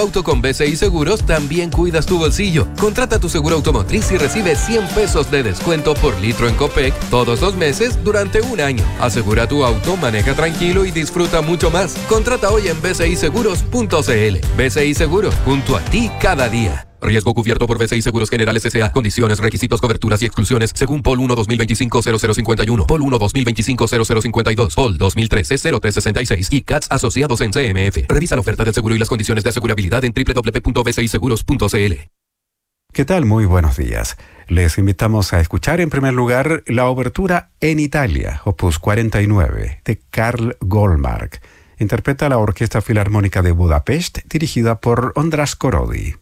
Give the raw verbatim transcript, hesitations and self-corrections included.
Auto con B C I Seguros también cuidas tu bolsillo. Contrata tu seguro automotriz y recibe cien pesos de descuento por litro en Copec todos los meses durante un año. Asegura tu auto, maneja tranquilo y disfruta mucho más. Contrata hoy en b c i seguros punto c l. B C I Seguros, junto a ti cada día. Riesgo cubierto por B C I Seguros Generales S A. Condiciones, requisitos, coberturas y exclusiones según P O L uno dos mil veinticinco cero cero cincuenta y uno, P O L uno dos mil veinticinco cero cero cincuenta y dos, P O L dos mil trece cero tres sesenta y seis y C A T S asociados en C M F. Revisa la oferta del seguro y las condiciones de asegurabilidad en w w w punto b c i seguros punto c l. ¿Qué tal? Muy buenos días. Les invitamos a escuchar en primer lugar la obertura En Italia, opus cuarenta y nueve, de Karl Goldmark. Interpreta la Orquesta Filarmónica de Budapest, dirigida por Ondráš Korody.